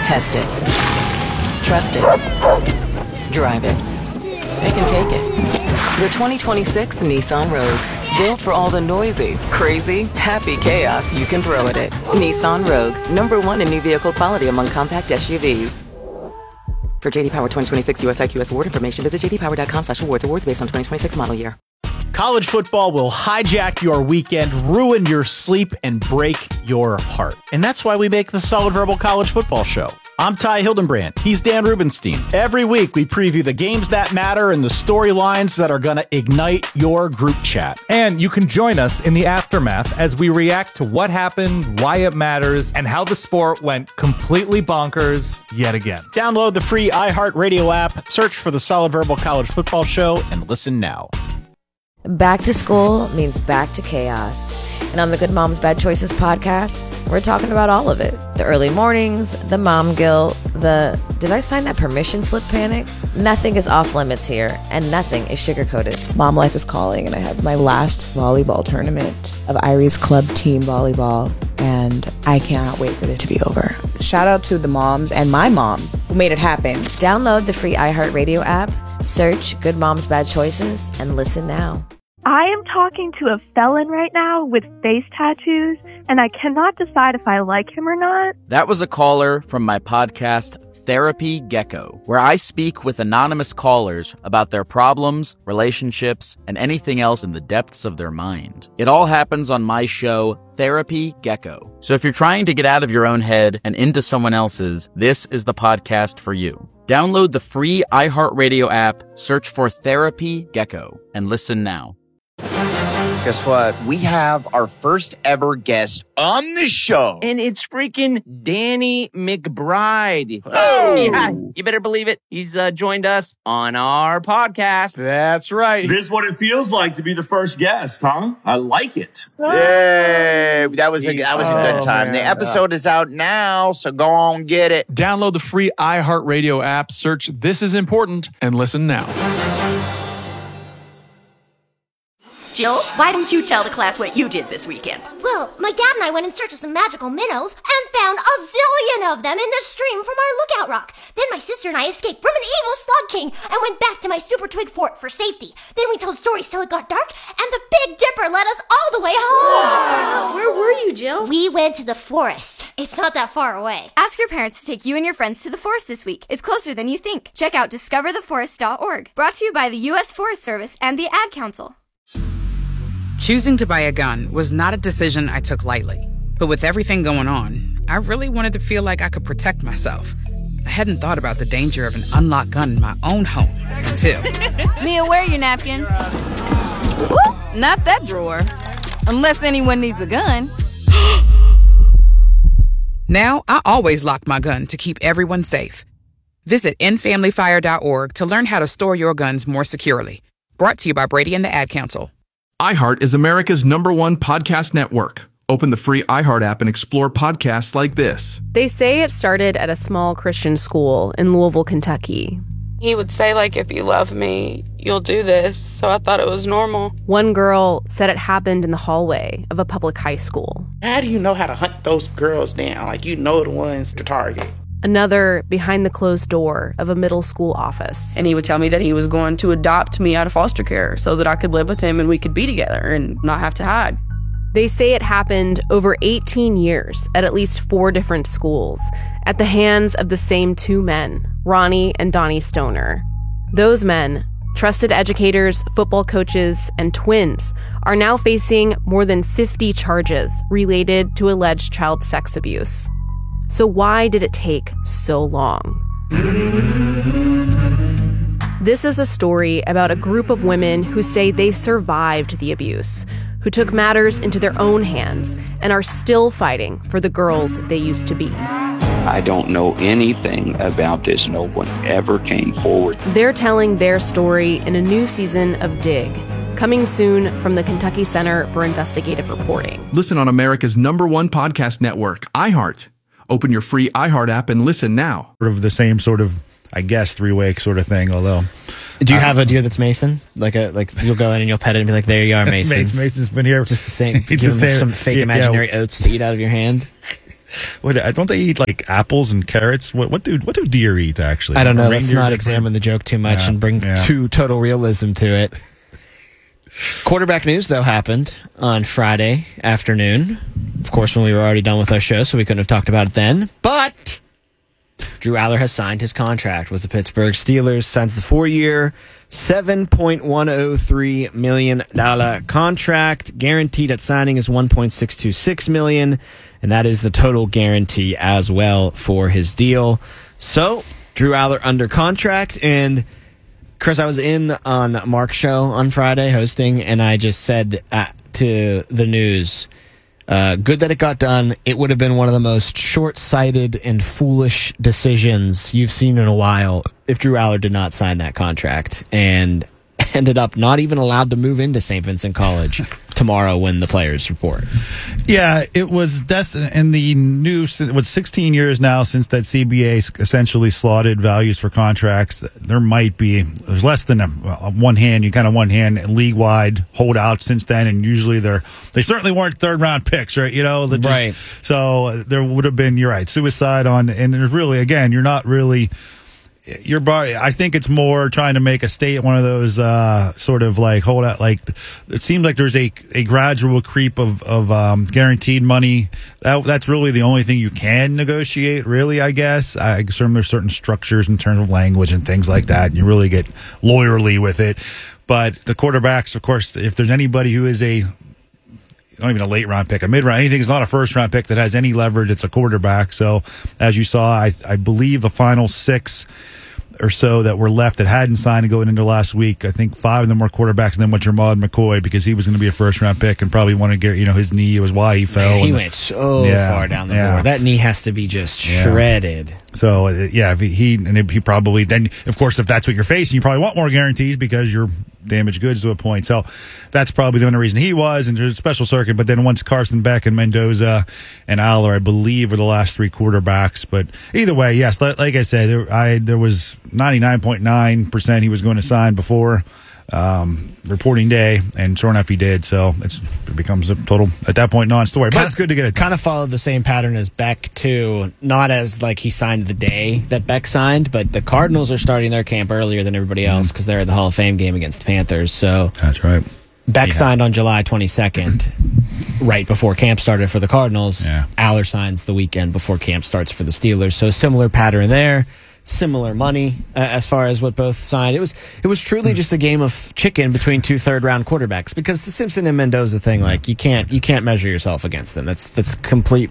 Test it. Trust it. Drive it. They can take it. The 2026 Nissan Rogue. Built for all the noisy, crazy, happy chaos you can throw at it. Nissan Rogue. #1 in new vehicle quality among compact SUVs. For JD Power 2026 US IQS award information, visit jdpower.com/awards. Awards based on 2026 model year. College football will hijack your weekend, ruin your sleep, and break your heart. And that's why we make the Solid Verbal College Football Show. I'm Ty Hildenbrand. He's Dan Rubenstein. Every week, we preview the games that matter and the storylines that are going to ignite your group chat. And you can join us in the aftermath as we react to what happened, why it matters, and how the sport went completely bonkers yet again. Download the free iHeartRadio app, search for the Solid Verbal College Football Show, and listen now. Back to school means back to chaos. And on the Good Moms Bad Choices podcast, we're talking about all of it. The early mornings, the mom guilt, the did I sign that permission slip panic? Nothing is off limits here, and nothing is sugar-coated. Mom life is calling, and I have my last volleyball tournament of Irie's Club Team Volleyball, and I cannot wait for it to be over. Shout out to the moms and my mom who made it happen. Download the free iHeartRadio app, search Good Moms Bad Choices, and listen now. I am talking to a felon right now with face tattoos, and I cannot decide if I like him or not. That was a caller from my podcast, Therapy Gecko, where I speak with anonymous callers about their problems, relationships, and anything else in the depths of their mind. It all happens on my show, Therapy Gecko. So if you're trying to get out of your own head and into someone else's, this is the podcast for you. Download the free iHeartRadio app, search for Therapy Gecko, and listen now. Guess what? We have our first ever guest on the show. And it's freaking Danny McBride. Oh! Yeah, you better believe it. He's joined us on our podcast. That's right. This is what it feels like to be the first guest, huh? I like it. Yay! That was a good time. Man. The episode is out now, so go on get it. Download the free iHeartRadio app, search This Is Important, and listen now. Jill, why don't you tell the class what you did this weekend? Well, my dad and I went in search of some magical minnows and found a zillion of them in the stream from our lookout rock. Then my sister and I escaped from an evil slug king and went back to my super twig fort for safety. Then we told stories till it got dark, and the Big Dipper led us all the way home. Wow. Where were you, Jill? We went to the forest. It's not that far away. Ask your parents to take you and your friends to the forest this week. It's closer than you think. Check out discovertheforest.org. Brought to you by the U.S. Forest Service and the Ad Council. Choosing to buy a gun was not a decision I took lightly. But with everything going on, I really wanted to feel like I could protect myself. I hadn't thought about the danger of an unlocked gun in my own home until... Mia, where are your napkins? Ooh, not that drawer. Unless anyone needs a gun. Now, I always lock my gun to keep everyone safe. Visit endfamilyfire.org to learn how to store your guns more securely. Brought to you by Brady and the Ad Council. iHeart is America's #1 podcast network. Open the free iHeart app and explore podcasts like this. They say it started at a small Christian school in Louisville, Kentucky. He would say, like, if you love me, you'll do this. So I thought it was normal. One girl said it happened in the hallway of a public high school. How do you know how to hunt those girls down? Like, you know the ones to target. Another behind the closed door of a middle school office. And he would tell me that he was going to adopt me out of foster care so that I could live with him and we could be together and not have to hide. They say it happened over 18 years at least 4 different schools at the hands of the same 2 men, Ronnie and Donnie Stoner. Those men, trusted educators, football coaches, and twins, are now facing more than 50 charges related to alleged child sex abuse. So why did it take so long? This is a story about a group of women who say they survived the abuse, who took matters into their own hands and are still fighting for the girls they used to be. I don't know anything about this. No one ever came forward. They're telling their story in a new season of Dig, coming soon from the Kentucky Center for Investigative Reporting. Listen on America's #1 podcast network, iHeart. Open your free iHeart app and listen now. Sort of the same sort of, I guess, 3-way sort of thing, although... Do you have a deer that's Mason? Like you'll go in and you'll pet it and be like, there you are, Mason. Mason's been here. Just the same. It's the same. Some fake imaginary oats to eat out of your hand. Don't they eat like apples and carrots? What do deer eat actually? I don't know. Are Let's reindeer not different? examine the joke too much and bring too total realism to it. Quarterback news, though, happened on Friday afternoon. Of course, when we were already done with our show, so we couldn't have talked about it then. But Drew Aller has signed his contract with the Pittsburgh Steelers. Signs the 4-year, $7.103 million contract. Guaranteed at signing is $1.626 million, and that is the total guarantee as well for his deal. So, Drew Aller under contract, and Chris, I was in on Mark's show on Friday hosting, and I just said to the news, good that it got done. It would have been one of the most short-sighted and foolish decisions you've seen in a while if Drew Aller did not sign that contract and ended up not even allowed to move into St. Vincent College tomorrow when the players report. Yeah, it was in the news. It was 16 years now since that CBA essentially slotted values for contracts. There's less than one hand league-wide holdout since then, and usually they certainly weren't third-round picks, right? Right. So there would have been, you're right, suicide on, and there's really, again, you're not really. I think it's more trying to make a state, one of those sort of like hold out. Like it seems like there's a gradual creep of guaranteed money. That's really the only thing you can negotiate, really. I guess I assume there's certain structures in terms of language and things like that, and you really get lawyerly with it. But the quarterbacks, of course, if there's anybody who is not even a late round pick, a mid round, anything is not a first round pick that has any leverage, it's a quarterback. So as you saw, I believe the final 6 or so that were left that hadn't signed going into last week, I think 5 of them were quarterbacks, and then went Jermod McCoy because he was going to be a first round pick and probably wanted to get, his knee was why he fell. He went so far down the board. That knee has to be just shredded. So he probably then, of course, if that's what you're facing, you probably want more guarantees because you're damaged goods to a point. So that's probably the only reason he was, and there's a special circuit. But then once Carson Beck and Mendoza and Aller, I believe, were the last 3 quarterbacks. But either way, yes, like I said, there was 99.9% he was going to sign before reporting day, and sure enough he did. So it becomes a total, at that point, non-story. But it's good to get it done. Kind of followed the same pattern as Beck too, not as like he signed the day that Beck signed, but the Cardinals are starting their camp earlier than everybody else because they're at the Hall of Fame game against the Panthers. So that's right. Beck signed on July 22nd, right before camp started for the Cardinals. Aller signs the weekend before camp starts for the Steelers. So a similar pattern there. Similar money as far as what both signed. It was truly just a game of chicken between 2 third-round quarterbacks, because the Simpson and Mendoza thing, like you can't measure yourself against them. That's complete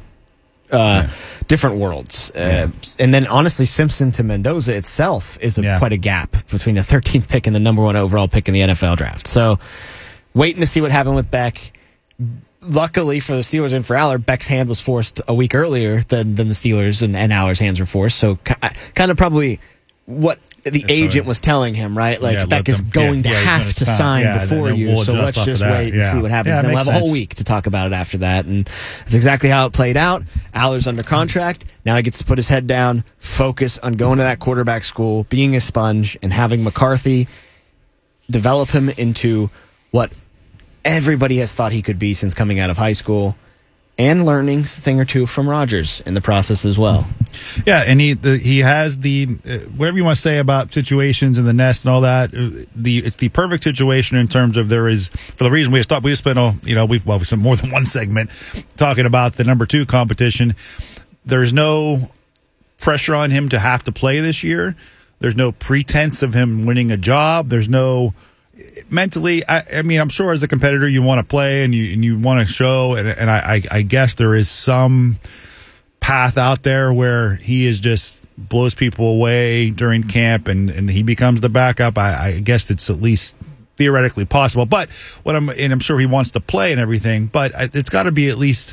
different worlds. And then honestly, Simpson to Mendoza itself is quite a gap between the 13th pick and the number 1 overall pick in the NFL draft. So waiting to see what happened with Beck. Luckily for the Steelers and for Aller, Beck's hand was forced a week earlier than the Steelers, and Aller's hands were forced. So kind of probably what the agent was telling him, right? Like, Beck is going to have to sign before you, so let's just wait and see what happens. Then we'll have a whole week to talk about it after that. And that's exactly how it played out. Aller's under contract. Now he gets to put his head down, focus on going to that quarterback school, being a sponge, and having McCarthy develop him into what everybody has thought he could be since coming out of high school, and learning a thing or two from Rodgers in the process as well. Yeah, and he has the whatever you want to say about situations in the nest and all that. It's the perfect situation in terms of there is, for the reason we spent we spent more than one segment talking about the number 2 competition. There's no pressure on him to have to play this year. There's no pretense of him winning a job. There's no. Mentally, I mean, I'm sure as a competitor you want to play and you want to show, and I guess there is some path out there where he is just blows people away during camp and he becomes the backup. I guess it's at least theoretically possible. But I'm sure he wants to play and everything, but it's got to be at least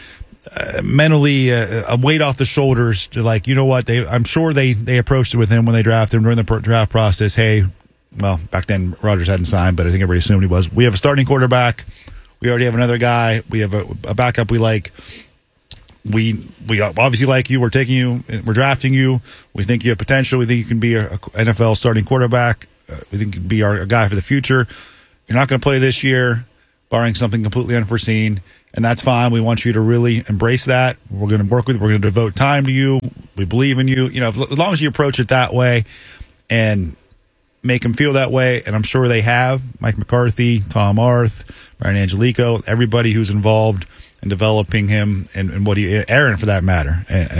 mentally a weight off the shoulders to, like, you know what, I'm sure they approached it with him when they drafted him during the draft process. Hey. Well, back then Rodgers hadn't signed, but I think everybody assumed he was. We have a starting quarterback. We already have another guy. We have a backup we like. We obviously like you. We're taking you. We're drafting you. We think you have potential. We think you can be a NFL starting quarterback. We think you can be our guy for the future. You're not going to play this year, barring something completely unforeseen. And that's fine. We want you to really embrace that. We're going to work with you. We're going to devote time to you. We believe in you. As long as you approach it that way and make them feel that way, and I'm sure they have. Mike McCarthy, Tom Arth, Brian Angelico, everybody who's involved in developing him and Aaron for that matter.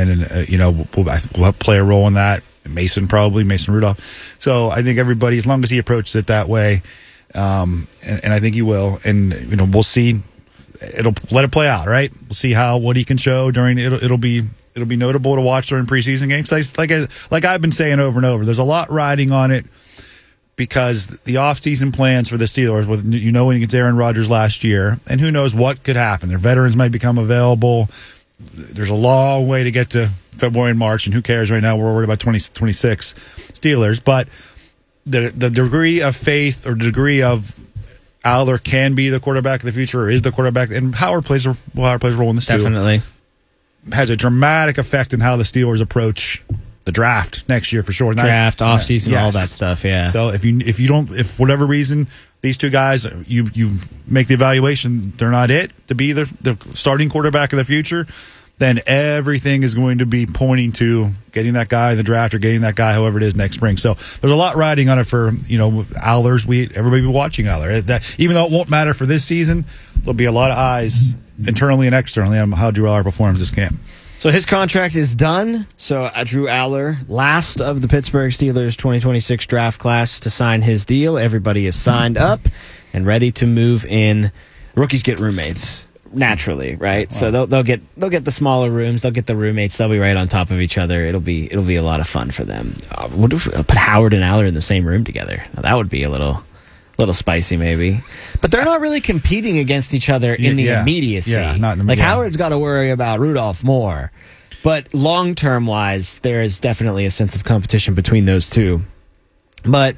We'll play a role in that. Mason Rudolph. So I think everybody, as long as he approaches it that way, and I think he will, and we'll see. It'll let it play out, right? We'll see what he can show during. It'll be notable to watch during preseason games. Like I've been saying over and over, there's a lot riding on it because the offseason plans for the Steelers, when against Aaron Rodgers last year, and who knows what could happen. Their veterans might become available. There's a long way to get to February and March, and who cares right now? We're worried about 2026 Steelers, but the degree of faith or the degree of Aller can be the quarterback of the future, or is the quarterback, and Howard plays a role in this too. Definitely has a dramatic effect in how the Steelers approach the draft next year for sure. Draft, offseason, all that stuff. Yeah. So if for whatever reason these two guys, you make the evaluation, they're not it to be the starting quarterback of the future, then everything is going to be pointing to getting that guy in the draft or getting that guy, however it is, next spring. So there's a lot riding on it for, Allers. Everybody be watching Aller. Even though it won't matter for this season, there'll be a lot of eyes internally and externally on how Drew Aller performs this camp. So his contract is done. So Drew Aller, last of the Pittsburgh Steelers 2026 draft class to sign his deal. Everybody is signed up and ready to move in. Rookies get roommates. Naturally, right? Wow. So they'll get the smaller rooms. They'll get the roommates. They'll be right on top of each other. It'll be a lot of fun for them. What if we put Howard and Aller in the same room together? Now, that would be a little spicy, maybe. But they're not really competing against each other in the immediacy. Yeah, not in the Howard's got to worry about Rudolph more. But long term wise, there is definitely a sense of competition between those two. But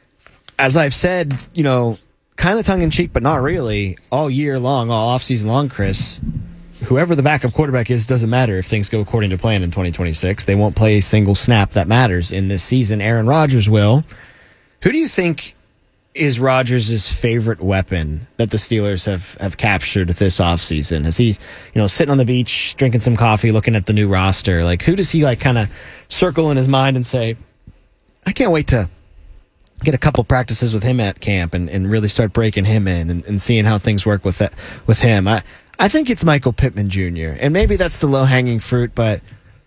as I've said, kind of tongue-in-cheek, but not really, all year long, all off-season long, Chris, whoever the backup quarterback is doesn't matter if things go according to plan in 2026. They won't play a single snap that matters in this season. Aaron Rodgers will. Who do you think is Rodgers' favorite weapon that the Steelers have captured this offseason? As he's, sitting on the beach, drinking some coffee, looking at the new roster, who does he, kind of circle in his mind and say, I can't wait to get a couple practices with him at camp and really start breaking him in and seeing how things work with him. I think it's Michael Pittman Jr., and maybe that's the low-hanging fruit, but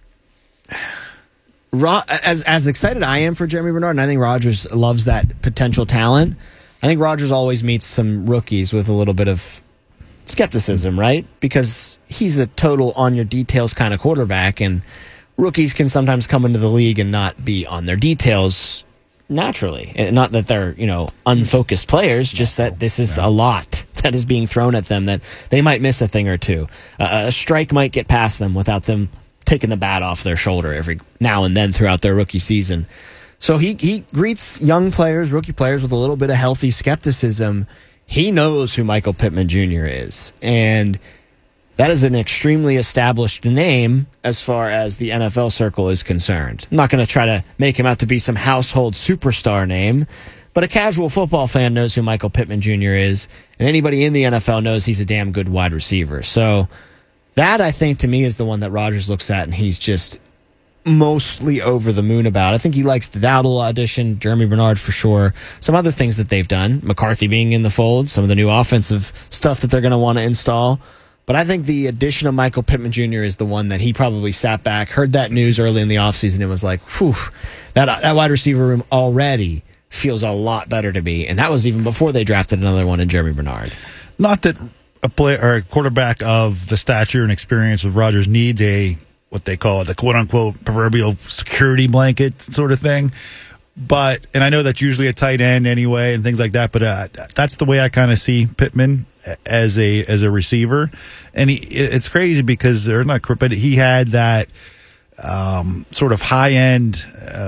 as excited I am for Jeremy Bernard, and I think Rodgers loves that potential talent, I think Rodgers always meets some rookies with a little bit of skepticism, right? Because he's a total on-your-details kind of quarterback, and rookies can sometimes come into the league and not be on their details naturally. Not that they're, unfocused players, just that this is a lot that is being thrown at them that they might miss a thing or two. A strike might get past them without them taking the bat off their shoulder every now and then throughout their rookie season. So he greets young players, rookie players, with a little bit of healthy skepticism. He knows who Michael Pittman Jr. is, and that is an extremely established name as far as the NFL circle is concerned. I'm not going to try to make him out to be some household superstar name, but a casual football fan knows who Michael Pittman Jr. is, and anybody in the NFL knows he's a damn good wide receiver. So that, I think, to me, is the one that Rodgers looks at, and he's just mostly over the moon about. I think he likes the Dowdle audition, Jeremy Bernard for sure, some other things that they've done, McCarthy being in the fold, some of the new offensive stuff that they're going to want to install. But I think the addition of Michael Pittman Jr. is the one that he probably sat back, heard that news early in the offseason, and was like, whew, that wide receiver room already feels a lot better to me. And that was even before they drafted another one in Jeremy Bernard. Not that a player or a quarterback of the stature and experience of Rodgers needs what they call the quote-unquote proverbial security blanket sort of thing. And I know that's usually a tight end anyway and things like that, but that's the way I kind of see Pittman as a receiver. And it's crazy because but he had that sort of high-end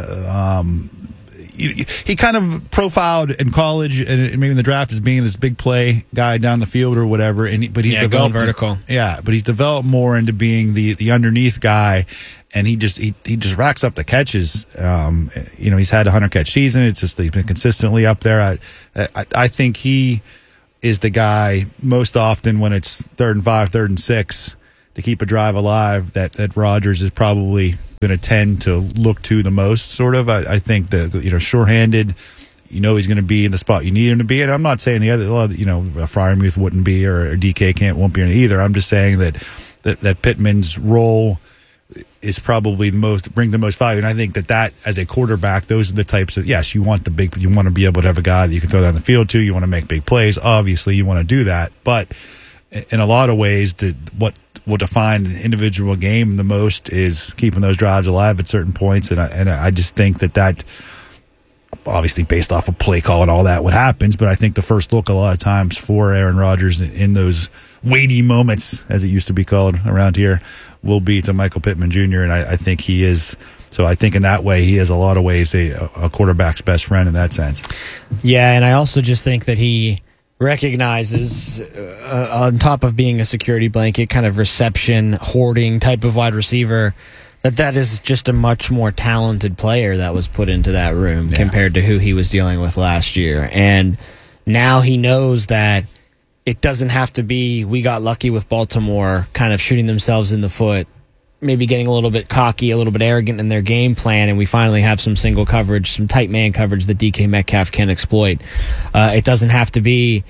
he kind of profiled in college and maybe in the draft as being this big play guy down the field or whatever. But he's developed going vertical. Yeah, but he's developed more into being the underneath guy, and he just racks up the catches. He's had a 100-catch season. It's just he's been consistently up there. I think he is the guy most often when it's 3rd and 5, 3rd and 6 to keep a drive alive that Rodgers is probably going to tend to look to the most, sort of. I think that, shorthanded, he's going to be in the spot you need him to be. And I'm not saying the other, Freiermuth wouldn't be or DK won't be in either. I'm just saying that Pittman's role is probably bring the most value. And I think that as a quarterback, those are the types of, yes, you want to be able to have a guy that you can throw down the field to. You want to make big plays. Obviously, you want to do that. But in a lot of ways, what will define an individual game the most is keeping those drives alive at certain points. And I just think that obviously based off of play call and all that, what happens. But I think the first look a lot of times for Aaron Rodgers in those weighty moments, as it used to be called around here, will be to Michael Pittman Jr. And I think he is. So I think in that way, he is a lot of ways a quarterback's best friend in that sense. Yeah, and I also just think that he recognizes, on top of being a security blanket, kind of reception, hoarding type of wide receiver, that is just a much more talented player that was put into that room compared to who he was dealing with last year. And now he knows that it doesn't have to be, we got lucky with Baltimore kind of shooting themselves in the foot, maybe getting a little bit cocky, a little bit arrogant in their game plan, and we finally have some single coverage, some tight man coverage that DK Metcalf can exploit. It doesn't have to be,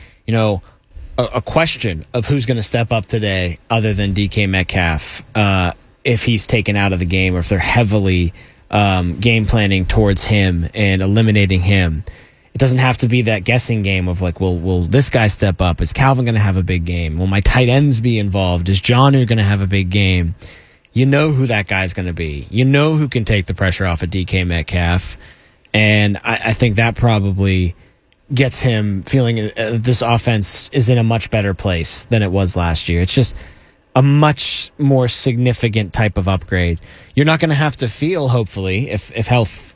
a question of who's going to step up today other than DK Metcalf if he's taken out of the game or if they're heavily game planning towards him and eliminating him. It doesn't have to be that guessing game of like, will this guy step up? Is Calvin going to have a big game? Will my tight ends be involved? Is Jonnu going to have a big game? You know who that guy's going to be. You know who can take the pressure off of DK Metcalf. And I think that probably gets him feeling this offense is in a much better place than it was last year. It's just a much more significant type of upgrade. You're not going to have to feel, hopefully, if health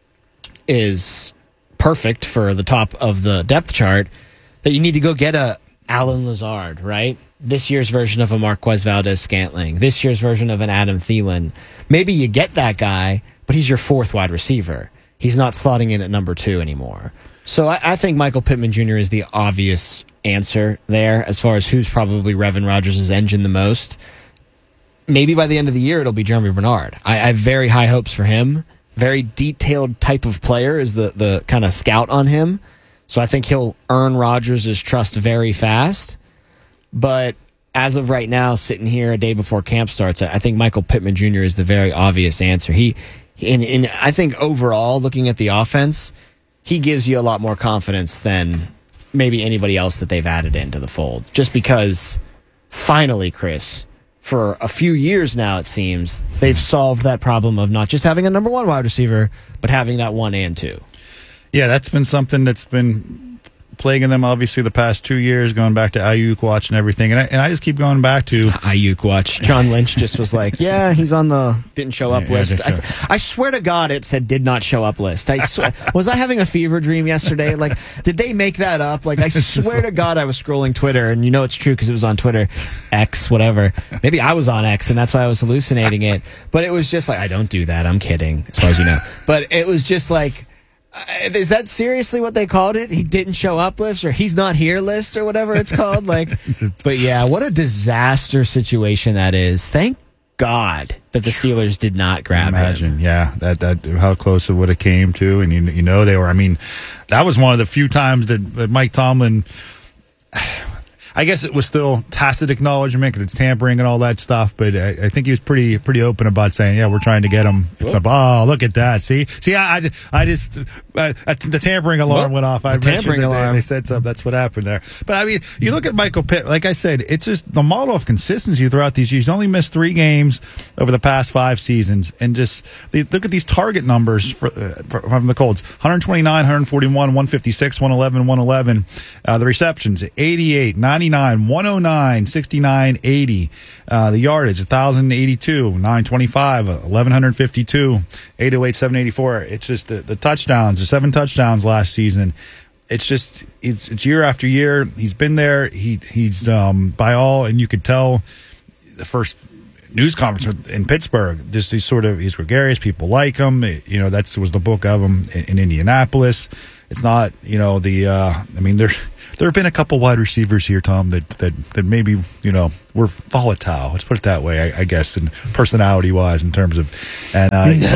is perfect for the top of the depth chart, that you need to go get a Allen Lazard, right? This year's version of a Marquez Valdes-Scantling, this year's version of an Adam Thielen. Maybe you get that guy, but he's your 4th wide receiver. He's not slotting in at number 2 anymore. So I think Michael Pittman Jr. is the obvious answer there as far as who's probably revving Rodgers' engine the most. Maybe by the end of the year, it'll be Jeremy Bernard. I have very high hopes for him. Very detailed type of player is the kind of scout on him. So I think he'll earn Rodgers' trust very fast. But as of right now, sitting here a day before camp starts, I think Michael Pittman Jr. is the very obvious answer. I think overall, looking at the offense, he gives you a lot more confidence than maybe anybody else that they've added into the fold. Just because, finally, Chris, for a few years now, it seems, they've solved that problem of not just having a number 1 wide receiver, but having that 1 and 2. Yeah, that's been something that's been plaguing them, obviously, the past 2 years, going back to Ayuk watch and everything. And I just keep going back to Ayuk watch. John Lynch just was like, yeah, he's on the didn't show up list. I swear to God, it said did not show up list. Was I having a fever dream yesterday? Like, did they make that up? Like, I swear to God, I was scrolling Twitter, and you know it's true because it was on Twitter, X, whatever. Maybe I was on X, and that's why I was hallucinating it. But it was just like, I don't do that. I'm kidding, as far as you know. But it was just like, is that seriously what they called it? He didn't show up list, or he's not here list, or whatever it's called. Like, but yeah, what a disaster situation that is. Thank God that the Steelers did not grab him. Yeah, that how close it would have came to, and you know they were. I mean, that was one of the few times that Mike Tomlin. I guess it was still tacit acknowledgement because it's tampering and all that stuff, but I think he was pretty open about saying, yeah, we're trying to get him. It's like, oh, look at that. See, I just the tampering alarm went off. I mentioned that they said something. That's what happened there. But I mean, you look at Michael Pitt, like I said, it's just the model of consistency throughout these years. He's only missed 3 games over the past 5 seasons, and just look at these target numbers from the Colts: 129, 141, 156, 111, 111. The receptions: 88, 99, 109, 69, 80. The yardage: 1,082, 925, 1,152, 808, 784. It's just the touchdowns. 7 touchdowns last season. It's just it's year after year. He's been there. He's by all, and you could tell the first news conference in Pittsburgh. Just he's gregarious. People like him. That was the book of him in Indianapolis. It's not, there have been a couple wide receivers here, Tom, that maybe, were volatile. Let's put it that way, I guess, and personality-wise in terms of... And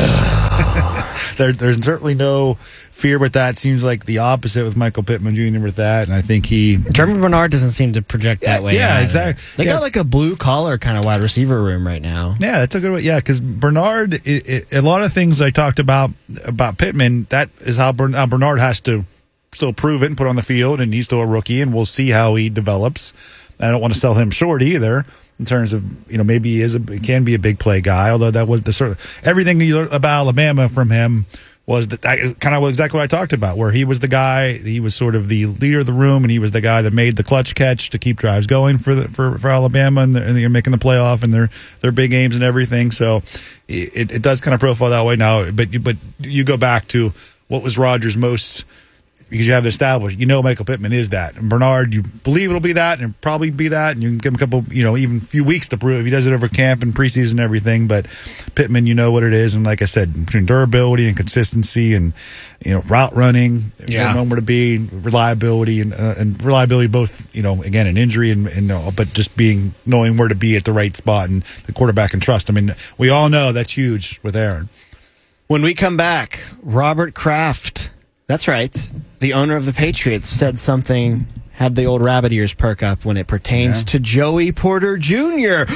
there's certainly no fear with that. Seems like the opposite with Michael Pittman Jr. with that, and I think German Bernard doesn't seem to project that way. Yeah, either. exactly. They got like a blue-collar kind of wide receiver room right now. Yeah, that's a good way. Yeah, because Bernard, a lot of things I talked about Pittman, that is how Bernard has to still prove it and put on the field, and he's still a rookie, and we'll see how he develops. I don't want to sell him short either in terms of, maybe he can be a big play guy, although that was the sort of everything you learned about Alabama from him was that kind of exactly what I talked about, where he was the guy, he was sort of the leader of the room, and he was the guy that made the clutch catch to keep drives going for Alabama, and they're making the playoff and their big games and everything. So it does kind of profile that way now. But you go back to what was Rodgers' most, because you have it established. Michael Pittman is that. And Bernard, you believe it'll be that, and probably be that, and you can give him a couple, even a few weeks to prove. He does it over camp and preseason and everything, but Pittman, what it is. And like I said, between durability and consistency and, route running, knowing where to be, reliability, and reliability both, again, an injury and but just knowing where to be at the right spot, and the quarterback can trust. I mean, we all know that's huge with Aaron. When we come back, Robert Kraft, that's right, the owner of the Patriots, said something, had the old rabbit ears perk up when it pertains to Joey Porter Jr.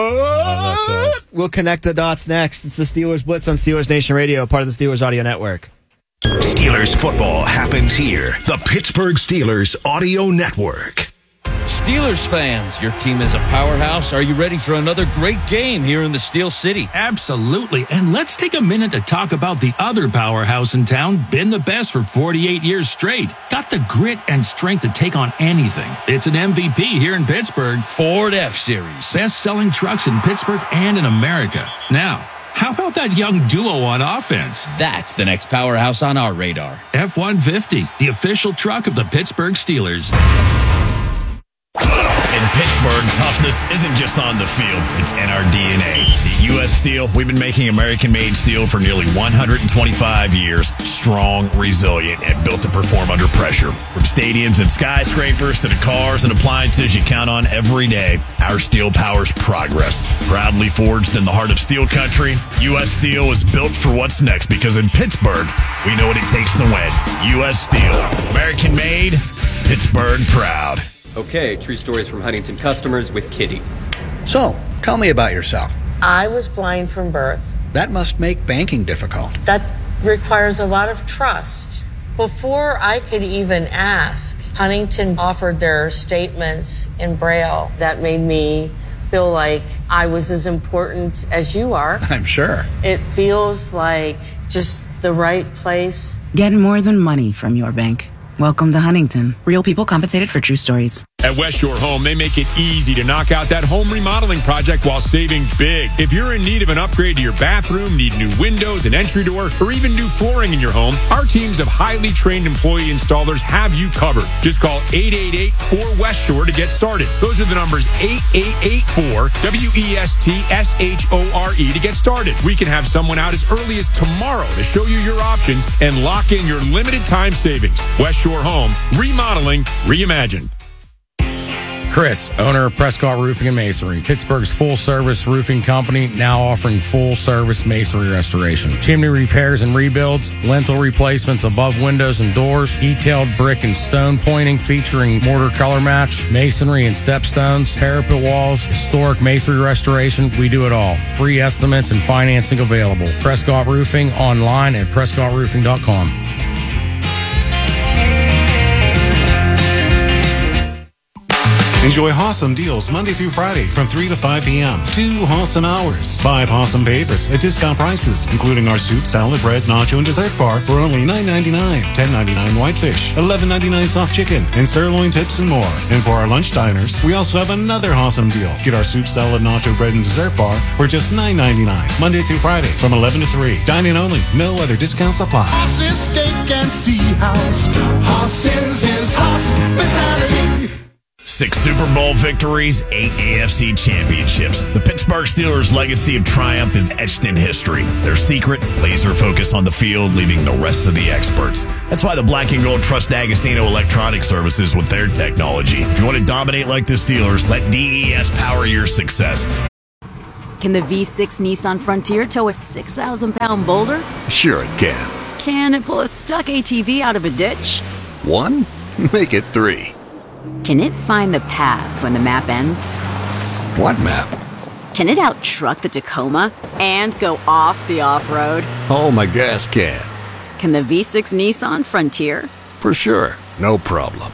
What? We'll connect the dots next. It's the Steelers Blitz on Steelers Nation Radio, part of the Steelers Audio Network. Steelers football happens here. The Pittsburgh Steelers Audio Network. Steelers fans, your team is a powerhouse. Are you ready for another great game here in the Steel City? Absolutely. And let's take a minute to talk about the other powerhouse in town, been the best for 48 years straight. Got the grit and strength to take on anything. It's an MVP here in Pittsburgh. Ford F-Series. Best-selling trucks in Pittsburgh and in America. Now, how about that young duo on offense? That's the next powerhouse on our radar. F-150, the official truck of the Pittsburgh Steelers. In Pittsburgh, toughness isn't just on the field, it's in our DNA. At U.S. Steel, we've been making American-made steel for nearly 125 years. Strong, resilient, and built to perform under pressure. From stadiums and skyscrapers to the cars and appliances you count on every day, our steel powers progress. Proudly forged in the heart of steel country, U.S. Steel is built for what's next, because in Pittsburgh, we know what it takes to win. U.S. Steel. American-made, Pittsburgh proud. Okay, true stories from Huntington customers with Kitty. So, tell me about yourself. I was blind from birth. That must make banking difficult. That requires a lot of trust. Before I could even ask, Huntington offered their statements in Braille. That made me feel like I was as important as you are. I'm sure. It feels like just the right place. Get more than money from your bank. Welcome to Huntington. Real people compensated for true stories. At West Shore Home, they make it easy to knock out that home remodeling project while saving big. If you're in need of an upgrade to your bathroom, need new windows, an entry door, or even new flooring in your home, our teams of highly trained employee installers have you covered. Just call 888-4West Shore to get started. Those are the numbers 8884-WESTSHORE to get started. We can have someone out as early as tomorrow to show you your options and lock in your limited time savings. West Shore Home, remodeling, reimagined. Chris, owner of Prescott Roofing and Masonry, Pittsburgh's full-service roofing company, now offering full-service masonry restoration. Chimney repairs and rebuilds, lintel replacements above windows and doors, detailed brick and stone pointing featuring mortar color match, masonry and stepstones, parapet walls, historic masonry restoration. We do it all. Free estimates and financing available. Prescott Roofing online at PrescottRoofing.com. Enjoy Hossam deals Monday through Friday from 3 to 5 p.m. 2 Hossam hours. 5 Hossam favorites at discount prices, including our soup, salad, bread, nacho, and dessert bar for only $9.99. $10.99 whitefish, $11.99 soft chicken, and sirloin tips and more. And for our lunch diners, we also have another Hossam deal. Get our soup, salad, nacho, bread, and dessert bar for just $9.99. Monday through Friday from 11 to 3. Dine-in only. No other discounts apply. Hoss's Steak and Sea House. Hoss's is hospitality. 6 Super Bowl victories, 8 AFC championships. The Pittsburgh Steelers' legacy of triumph is etched in history. Their secret, laser focus on the field, leaving the rest of the experts. That's why the Black and Gold trust D'Agostino Electronic Services with their technology. If you want to dominate like the Steelers, let DES power your success. Can the V6 Nissan Frontier tow a 6,000-pound boulder? Sure it can. Can it pull a stuck ATV out of a ditch? 1? Make it 3. Can it find the path when the map ends? What map? Can it out-truck the Tacoma and go off the off-road? Oh, my gas can. Can the V6 Nissan Frontier? For sure. No problem.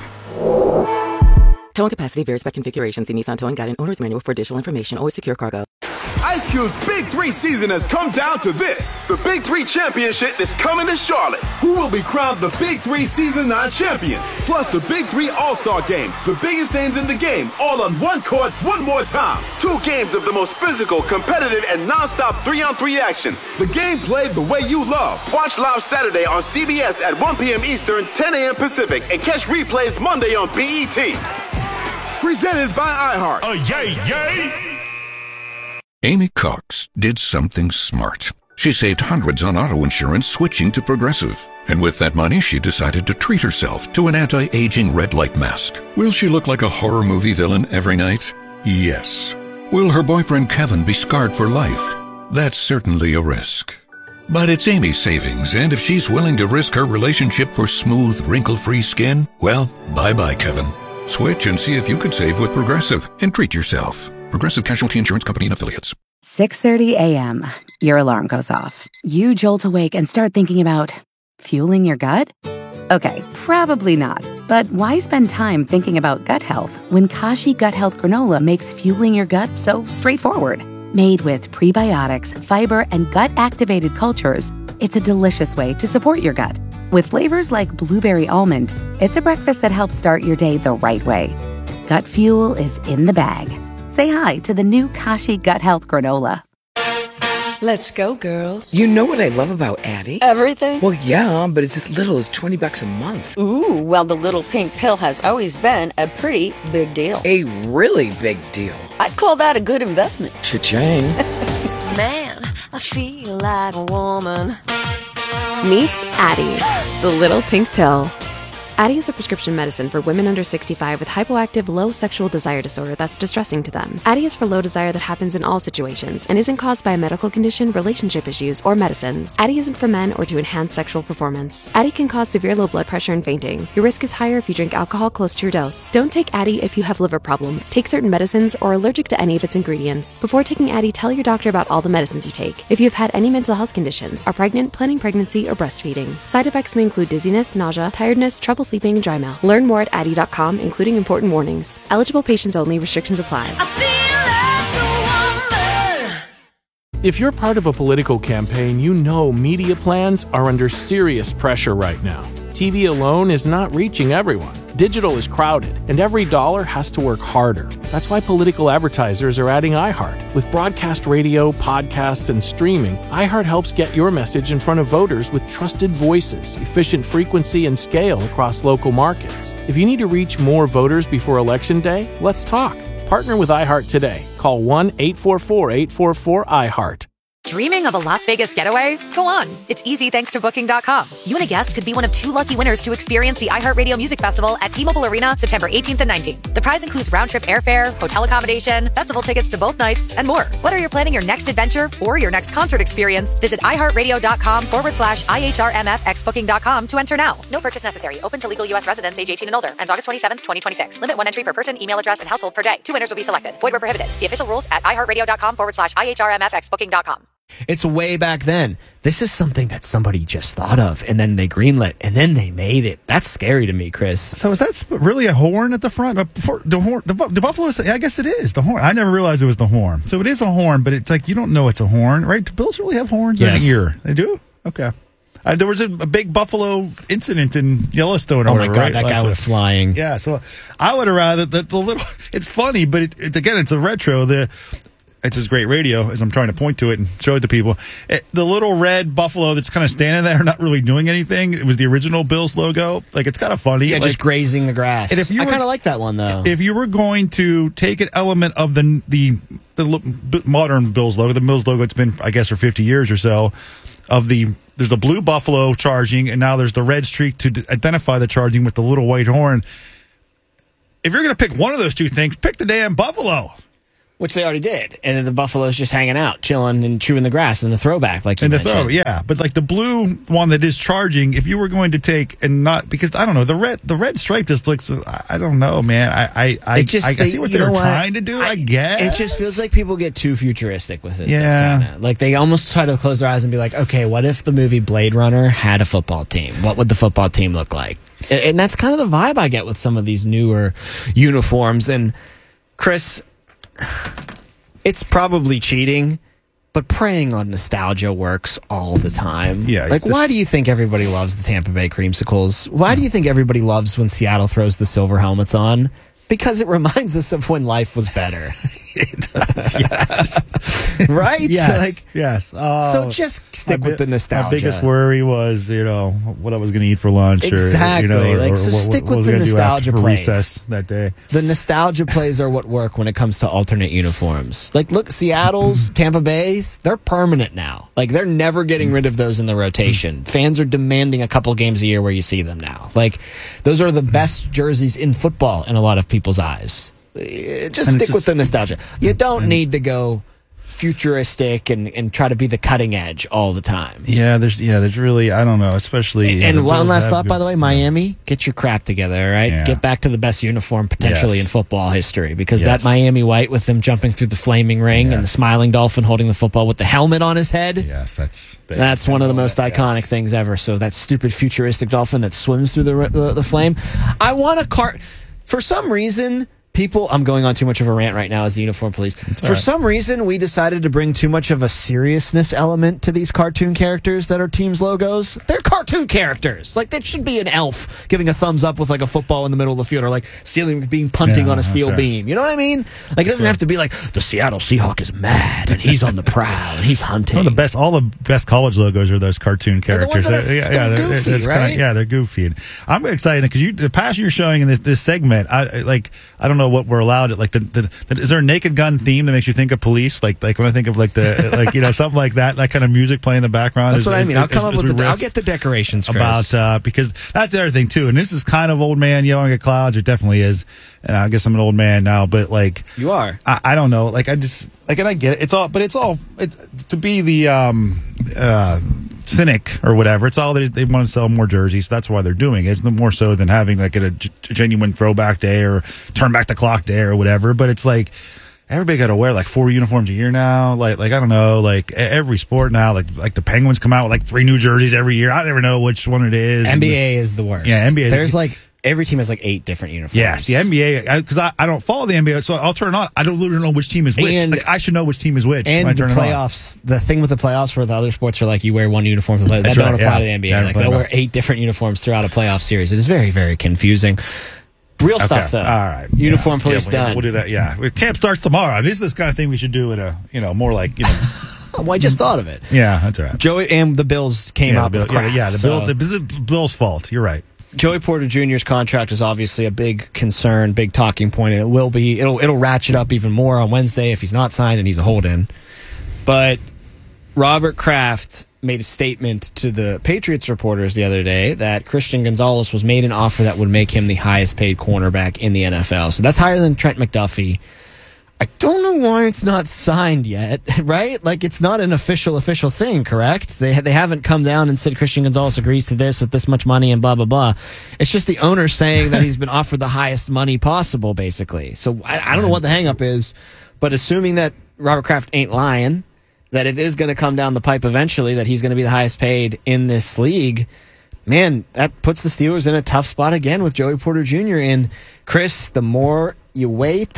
Towing capacity varies by configuration. See Nissan Towing Guide and Owner's Manual for additional information. Always secure cargo. Ice Cube's Big 3 season has come down to this. The Big 3 Championship is coming to Charlotte. Who will be crowned the Big 3 Season 9 champion? Plus the Big 3 All-Star Game. The biggest names in the game, all on one court, one more time. 2 games of the most physical, competitive, and non-stop 3-on-3 action. The game played the way you love. Watch live Saturday on CBS at 1 p.m. Eastern, 10 a.m. Pacific, and catch replays Monday on BET. Presented by iHeart. Yay! Amy Cox did something smart. She saved hundreds on auto insurance switching to Progressive. And with that money, she decided to treat herself to an anti-aging red light mask. Will she look like a horror movie villain every night? Yes. Will her boyfriend Kevin be scarred for life? That's certainly a risk. But it's Amy's savings, and if she's willing to risk her relationship for smooth, wrinkle-free skin, well, bye-bye, Kevin. Switch and see if you could save with Progressive and treat yourself. Progressive Casualty Insurance Company and Affiliates. 6:30 a.m. Your alarm goes off. You jolt awake and start thinking about fueling your gut? Okay, probably not. But why spend time thinking about gut health when Kashi Gut Health Granola makes fueling your gut so straightforward? Made with prebiotics, fiber, and gut-activated cultures, it's a delicious way to support your gut. With flavors like blueberry almond, it's a breakfast that helps start your day the right way. Gut fuel is in the bag. Say hi to the new Kashi Gut Health Granola. Let's go, girls. You know what I love about Addie? Everything? Well, yeah, but it's as little as $20 a month. Ooh, well, the little pink pill has always been a pretty big deal. A really big deal. I'd call that a good investment. Cha-ching. Man, I feel like a woman. Meet Addie, the little pink pill. Addie is a prescription medicine for women under 65 with hypoactive low sexual desire disorder that's distressing to them. Addie is for low desire that happens in all situations and isn't caused by a medical condition, relationship issues, or medicines. Addie isn't for men or to enhance sexual performance. Addie can cause severe low blood pressure and fainting. Your risk is higher if you drink alcohol close to your dose. Don't take Addie if you have liver problems, take certain medicines, or are allergic to any of its ingredients. Before taking Addie, tell your doctor about all the medicines you take. If you have had any mental health conditions, are pregnant, planning pregnancy, or breastfeeding. Side effects may include dizziness, nausea, tiredness, trouble sleeping, and dry mouth. Learn more at Addie.com, including important warnings. Eligible patients only. Restrictions apply. If you're part of a political campaign, you know media plans are under serious pressure right now. TV alone is not reaching everyone. Digital is crowded, and every dollar has to work harder. That's why political advertisers are adding iHeart. With broadcast radio, podcasts, and streaming, iHeart helps get your message in front of voters with trusted voices, efficient frequency, and scale across local markets. If you need to reach more voters before Election Day, let's talk. Partner with iHeart today. Call 1-844-844-iHeart. Dreaming of a Las Vegas getaway? Go on. It's easy thanks to Booking.com. You and a guest could be one of 2 lucky winners to experience the iHeartRadio Music Festival at T-Mobile Arena September 18th and 19th. The prize includes round-trip airfare, hotel accommodation, festival tickets to both nights, and more. Whether you're planning your next adventure or your next concert experience, visit iHeartRadio.com/IHRMFXBooking.com to enter now. No purchase necessary. Open to legal U.S. residents age 18 and older. Ends August 27th, 2026. Limit 1 entry per person, email address, and household per day. 2 winners will be selected. Void where prohibited. See official rules at iHeartRadio.com/IHRMFXBooking.com. It's way back then. This is something that somebody just thought of, and then they greenlit, and then they made it. That's scary to me, Chris. So is that really a horn at the front? The horn, the buffalo, I guess it is the horn. I never realized it was the horn. So it is a horn, but it's like you don't know it's a horn, right? Do bills really have horns? Yes. In an ear? They do? Okay. There was a big buffalo incident in Yellowstone. Oh my God, that guy was flying. Yeah, so I would have rather the little. It's funny, but it's again, it's a retro. it's just great radio as I'm trying to point to it and show it to people. The little red buffalo that's kind of standing there, not really doing anything. It was the original Bills logo. Like, it's kind of funny. Yeah, just grazing the grass. And if you I kind of like that one, though. If you were going to take an element of the modern Bills logo, the Bills logo, it's been, I guess, for 50 years or so, there's a blue buffalo charging, and now there's the red streak to identify the charging with the little white horn. If you're going to pick one of those two things, pick the damn buffalo. Which they already did. And then the buffalo's just hanging out, chilling and chewing the grass in the throwback, like you mentioned. Yeah. But like the blue one that is charging, if you were going to take and not, because I don't know, the red stripe just looks, I don't know, man. I see what they're trying to do, I guess. It just feels like people get too futuristic with this stuff. Kinda. Like they almost try to close their eyes and be like, okay, what if the movie Blade Runner had a football team? What would the football team look like? And that's kind of the vibe I get with some of these newer uniforms. And Chris, it's probably cheating, but preying on nostalgia works all the time. Yeah. Like, why do you think everybody loves the Tampa Bay Creamsicles? Why do you think everybody loves when Seattle throws the silver helmets on? Because it reminds us of when life was better. It does, yes. Right? Yes. Oh, so just stick with the nostalgia. My biggest worry was, what I was going to eat for lunch. Exactly. Or so stick what with the nostalgia plays. Recess that day. The nostalgia plays are what work when it comes to alternate uniforms. Like, look, Seattle's, Tampa Bay's, they're permanent now. Like, they're never getting rid of those in the rotation. Fans are demanding a couple games a year where you see them now. Like, those are the best jerseys in football in a lot of people's eyes. Just stick with the nostalgia. You don't need to go futuristic and try to be the cutting edge all the time. Yeah, there's really, I don't know, especially. And one last thought, by the way, Miami, get your crap together, all right? Yeah. Get back to the best uniform potentially in football history, because that Miami white with them jumping through the flaming ring and the smiling dolphin holding the football with the helmet on his head. Yes, that's one of the most iconic things ever. So that stupid futuristic dolphin that swims through the flame. I want a cart. For some reason, I'm going on too much of a rant right now as the uniform police. For some reason, we decided to bring too much of a seriousness element to these cartoon characters that are teams' logos. They're cartoon characters. Like, that should be an elf giving a thumbs up with like a football in the middle of the field, or like punting on a steel beam. You know what I mean? Like, it doesn't have to be like the Seattle Seahawk is mad and he's on the prowl and he's hunting. All the best college logos are those cartoon characters. They're goofy, right? They're goofy. I'm excited because the passion you're showing in this segment, I don't know what we're allowed. Like, is there a Naked Gun theme that makes you think of police? Like when I think of something like that kind of music playing in the background. That's what I mean. I'll come up with I'll get the decorations, Chris. About because that's the other thing too. And this is kind of old man yelling at clouds. It definitely is. And I guess I'm an old man now, but like you are. I don't know. Like, I just and I get it. It's all to be the cynic or whatever. It's all that they want to sell more jerseys. That's why they're doing it. It's no more so than having like a genuine throwback day or turn back the clock day or whatever. But it's like everybody got to wear like 4 uniforms a year now. Like I don't know. Like every sport now. Like the Penguins come out with like 3 new jerseys every year. I never know which one it is. NBA is the worst. Yeah, NBA. There's like. Every team has like 8 different uniforms. Yes, the NBA, because I don't follow the NBA, so I'll turn it on. I don't literally know which team is which. And, I should know which team is which. And the playoffs, the thing with the playoffs where the other sports are like you wear one uniform to play, that don't apply to the NBA. Like they'll wear 8 different uniforms throughout a playoff series. It is very, very confusing. Real stuff, though. All right. Uniform police done. We'll do that, yeah. Camp starts tomorrow. This is this kind of thing we should do at more like, Well, I just thought of it. Yeah, that's all right. Joey and the Bills came out with crap. The Bills' fault. You're right. Joey Porter Jr.'s contract is obviously a big concern, big talking point, and it will be. It'll ratchet up even more on Wednesday if he's not signed and he's a hold-in. But Robert Kraft made a statement to the Patriots reporters the other day that Christian Gonzalez was made an offer that would make him the highest-paid cornerback in the NFL. So that's higher than Trent McDuffie. I don't know why it's not signed yet, right? Like, it's not an official thing, correct? They haven't come down and said Christian Gonzalez agrees to this with this much money and blah, blah, blah. It's just the owner saying that he's been offered the highest money possible, basically. So I don't know what the hang-up is, but assuming that Robert Kraft ain't lying, that it is going to come down the pipe eventually, that he's going to be the highest paid in this league, man, that puts the Steelers in a tough spot again with Joey Porter Jr. And, Chris, the more you wait,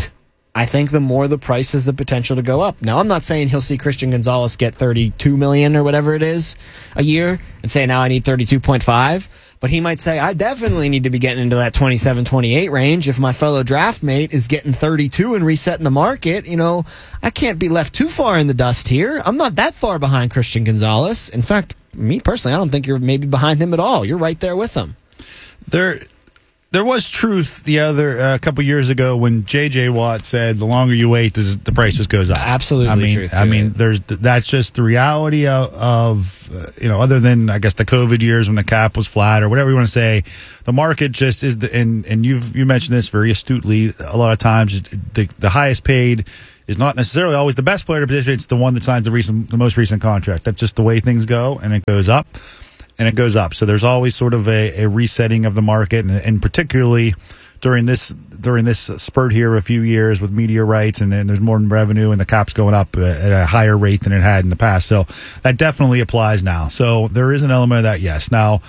I think the more the price has the potential to go up. Now, I'm not saying he'll see Christian Gonzalez get $32 million or whatever it is a year and say, now I need 32.5. But he might say, I definitely need to be getting into that 27, 28 range. If my fellow draft mate is getting 32 and resetting the market, I can't be left too far in the dust here. I'm not that far behind Christian Gonzalez. In fact, me personally, I don't think you're maybe behind him at all. You're right there with him. There was truth a couple years ago when J.J. Watt said, the longer you wait, the price just goes up. Absolutely truth. That's just the reality of other than, I guess, the COVID years when the cap was flat or whatever you want to say, the market just is, and you mentioned this very astutely a lot of times, the highest paid is not necessarily always the best player to position. It's the one that signs the most recent contract. That's just the way things go, and it goes up. And it goes up. So there's always sort of a resetting of the market, and particularly during this spurt here of a few years with media rights, and then there's more revenue, and the cap's going up at a higher rate than it had in the past. So that definitely applies now. So there is an element of that, yes. Now,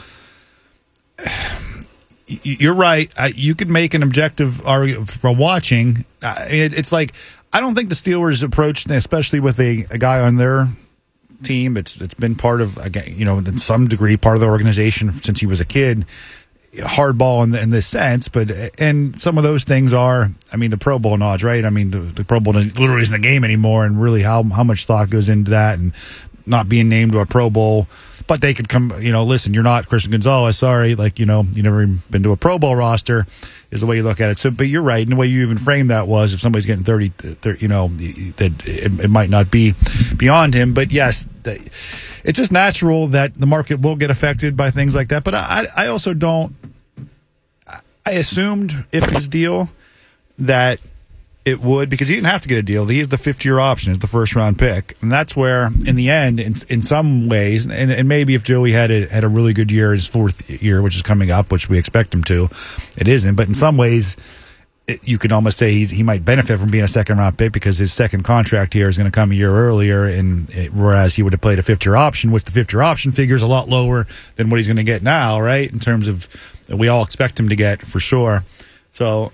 you're right. You could make an objective argument for watching. It's like, I don't think the Steelers approached, especially with a guy on their team. It's been part of, in some degree, part of the organization since he was a kid. Hardball in this sense, and some of those things are, the Pro Bowl nods, right? The Pro Bowl literally isn't a game anymore, and really how much thought goes into that, and not being named to a Pro Bowl. But they could come, listen, you're not Christian Gonzalez, sorry, you never even been to a Pro Bowl roster, is the way you look at it. So, but you're right, and the way you even framed that was, if somebody's getting 30 that it might not be beyond him. But yes, it's just natural that the market will get affected by things like that. But I also don't. I assumed if his deal that it would, because he didn't have to get a deal. He has the 5th-year option as the first-round pick, and that's where, in the end, in some ways, and maybe if Joey had a really good year, his 4th year, which is coming up, which we expect him to, it isn't. But in some ways, you could almost say he might benefit from being a second-round pick because his second contract here is going to come a year earlier, whereas he would have played a 5th-year option, which the 5th-year option figure is a lot lower than what he's going to get now, right? In terms of, we all expect him to get for sure. So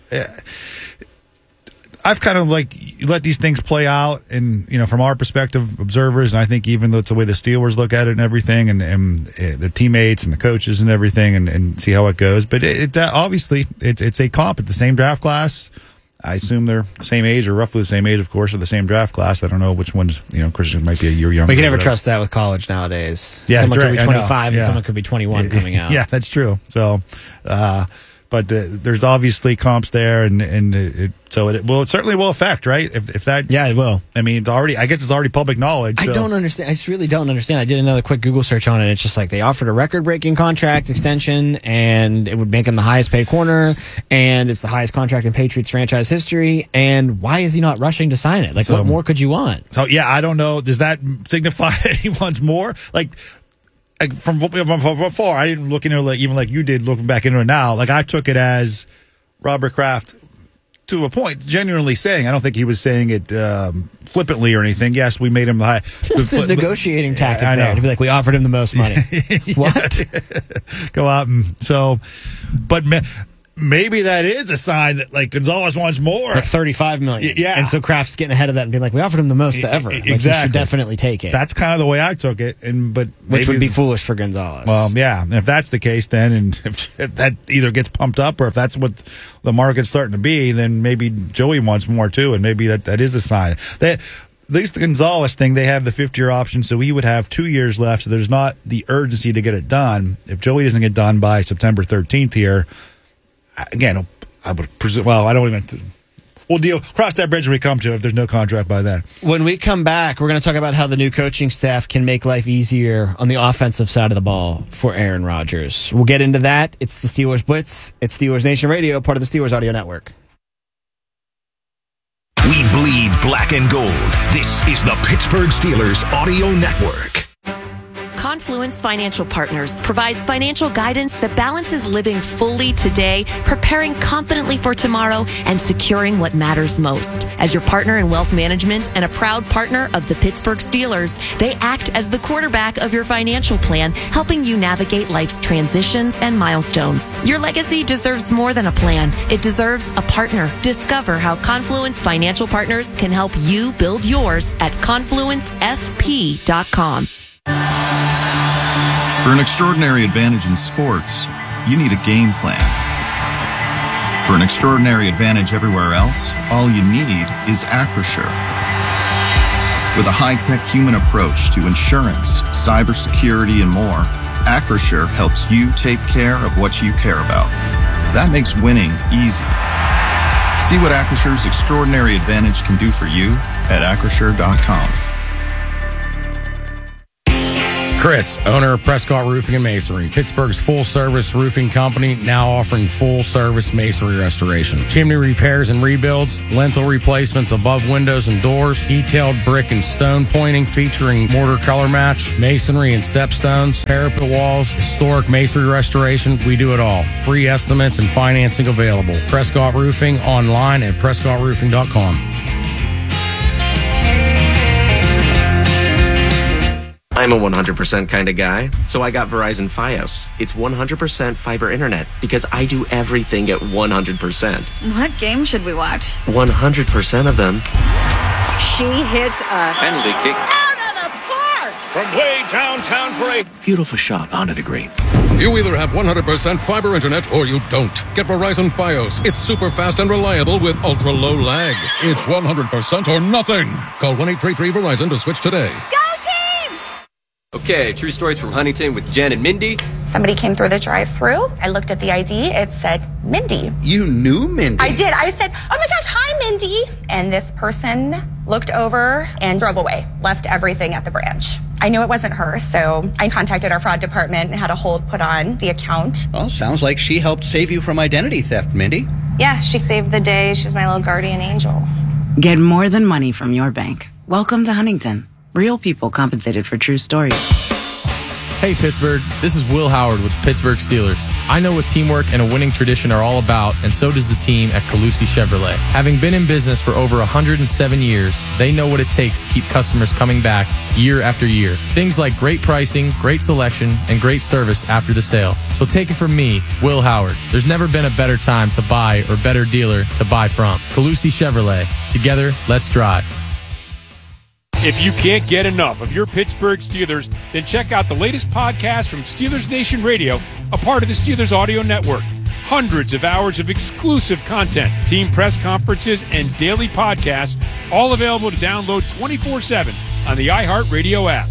I've kind of let these things play out, and from our perspective, observers, and I think even though it's the way the Steelers look at it and everything, and the teammates and the coaches and everything, and see how it goes. But obviously it's a comp at the same draft class. I assume they're the same age, or roughly the same age, of course, of the same draft class. I don't know which ones. Christian might be a year younger. We can never trust that with college nowadays. Yeah, someone could be 25 and someone could be 21 coming out. Yeah, that's true. So. But there's obviously comps there, and it certainly will affect, right? If that, yeah, it will. It's already, I guess it's already public knowledge. So. I don't understand. I just really don't understand. I did another quick Google search on it. It's just like they offered a record-breaking contract extension, and it would make him the highest-paid corner, and it's the highest contract in Patriots franchise history. And why is he not rushing to sign it? What more could you want? So yeah, I don't know. Does that signify that he wants more? From before, I didn't look into it even like you did looking back into it now. I took it as Robert Kraft, to a point, genuinely saying, I don't think he was saying it flippantly or anything. Yes, we made him the high. What's his negotiating tactic there? To be like, we offered him the most money. What? Go out and but maybe that is a sign that Gonzalez wants more, $35 million. Yeah, and so Kraft's getting ahead of that and being like, we offered him the most ever. Exactly, he should definitely take it. That's kind of the way I took it, which would be foolish for Gonzalez. Well, yeah, and if that's the case, then and if that either gets pumped up or if that's what the market's starting to be, then maybe Joey wants more too, and maybe that is a sign. At least the Gonzalez thing, they have the 5th-year option, so he would have 2 years left. So there's not the urgency to get it done. If Joey doesn't get done by September 13th here. Again, I would presume. Well, I don't even. We'll cross that bridge when we come to it if there's no contract by then. When we come back, we're going to talk about how the new coaching staff can make life easier on the offensive side of the ball for Aaron Rodgers. We'll get into that. It's the Steelers Blitz. It's Steelers Nation Radio, part of the Steelers Audio Network. We bleed black and gold. This is the Pittsburgh Steelers Audio Network. Confluence Financial Partners provides financial guidance that balances living fully today, preparing confidently for tomorrow, and securing what matters most. As your partner in wealth management and a proud partner of the Pittsburgh Steelers, they act as the quarterback of your financial plan, helping you navigate life's transitions and milestones. Your legacy deserves more than a plan. It deserves a partner. Discover how Confluence Financial Partners can help you build yours at confluencefp.com. For an extraordinary advantage in sports, you need a game plan. For an extraordinary advantage everywhere else, all you need is Acrisure. With a high-tech human approach to insurance, cybersecurity, and more, Acrisure helps you take care of what you care about. That makes winning easy. See what Acrissure's extraordinary advantage can do for you at Acrisure.com. Chris, owner of Prescott Roofing and Masonry, Pittsburgh's full-service roofing company, now offering full-service masonry restoration. Chimney repairs and rebuilds, lintel replacements above windows and doors, detailed brick and stone pointing featuring mortar color match, masonry and stepstones, parapet walls, historic masonry restoration. We do it all. Free estimates and financing available. Prescott Roofing online at PrescottRoofing.com. I'm a 100% kind of guy, so I got Verizon Fios. It's 100% fiber internet because I do everything at 100%. What game should we watch? 100% of them. She hits a penalty kick. out of the park! From way downtown for a Beautiful shot onto the green. You either have 100% fiber internet or you don't. Get Verizon Fios. It's super fast and reliable with ultra low lag. It's 100% or nothing. Call 1-833-VERIZON to switch today. Go Teams! Okay, true stories from Huntington with Jen and Mindy. Somebody came through the drive-thru. I looked at the ID. It said Mindy. You knew Mindy? I did. I said, oh my gosh, hi, Mindy. And this person looked over and drove away, left everything at the branch. I knew it wasn't her, so I contacted our fraud department and had a hold put on the account. Well, sounds like she helped save you from identity theft, Mindy. Yeah, she saved the day. She was my little guardian angel. Get more than money from your bank. Welcome to Huntington. Real people compensated for true stories. Hey Pittsburgh, this is Will Howard with the Pittsburgh Steelers. I know what teamwork and a winning tradition are all about, and so does the team at Calusi Chevrolet. Having been in business for over 107 years, they know what it takes to keep customers coming back year after year. Things like great pricing, great selection, and great service after the sale. So take it from me, Will Howard. There's never been a better time to buy or better dealer to buy from. Calusi Chevrolet. Together, let's drive. If you can't get enough of your Pittsburgh Steelers, then check out the latest podcast from Steelers Nation Radio, a part of the Steelers Audio Network. Hundreds of hours of exclusive content, team press conferences, and daily podcasts, all available to download 24/7 on the iHeartRadio app.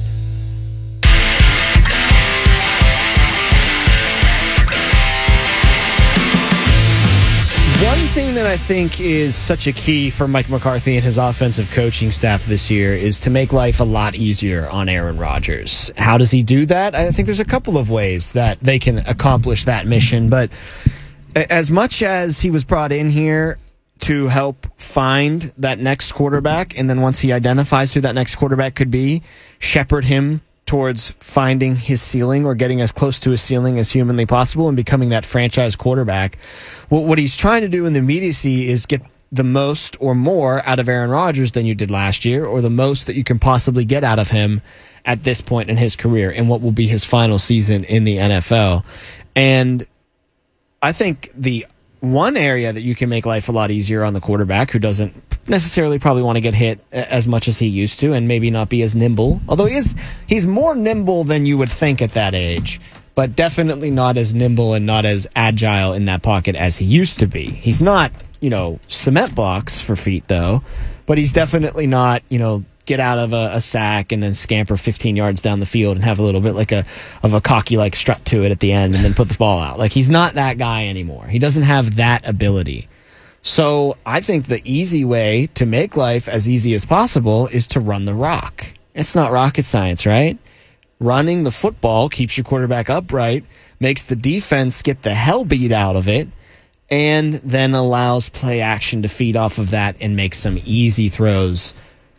One thing that I think is such a key for Mike McCarthy and his offensive coaching staff this year is to make life a lot easier on Aaron Rodgers. How does he do that? I think there's a couple of ways that they can accomplish that mission, but as much as he was brought in here to help find that next quarterback, and then once he identifies who that next quarterback could be, shepherd him towards finding his ceiling or getting as close to his ceiling as humanly possible and becoming that franchise quarterback. What he's trying to do in the immediacy is get the most or more out of Aaron Rodgers than you did last year, or the most that you can possibly get out of him at this point in his career in what will be his final season in the NFL. And I think the one area that you can make life a lot easier on the quarterback, who doesn't necessarily probably want to get hit as much as he used to and maybe not be as nimble, although he's more nimble than you would think at that age, but definitely not as nimble and not as agile in that pocket as he used to be. He's not, cement blocks for feet though, but he's definitely not, get out of a sack and then scamper 15 yards down the field and have a little bit of a cocky strut to it at the end and then put the ball out. He's not that guy anymore. He doesn't have that ability. So I think the easy way to make life as easy as possible is to run the rock. It's not rocket science, right? Running the football keeps your quarterback upright, makes the defense get the hell beat out of it, and then allows play action to feed off of that and make some easy throws